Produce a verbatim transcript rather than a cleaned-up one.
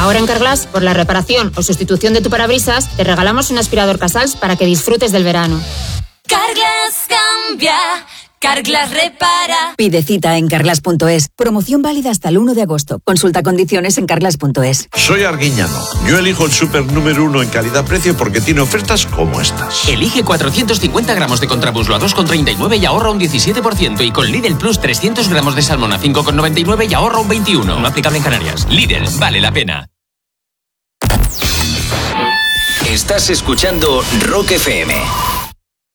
Ahora en Carglass, por la reparación o sustitución de tu parabrisas, te regalamos un aspirador Casals para que disfrutes del verano. Carglass cambia, Carglass repara. Pide cita en carglass punto es. Promoción válida hasta el uno de agosto. Consulta condiciones en carglass punto es. Soy Arguiñano. Yo elijo el súper número uno en calidad-precio porque tiene ofertas como estas. Elige cuatrocientos cincuenta gramos de contramuslo a dos con treinta y nueve y ahorra un diecisiete por ciento. Y con Lidl Plus trescientos gramos de salmón a cinco con noventa y nueve y ahorra un veintiuno por ciento. No aplicable en Canarias. Lidl, vale la pena. Estás escuchando Rock F M.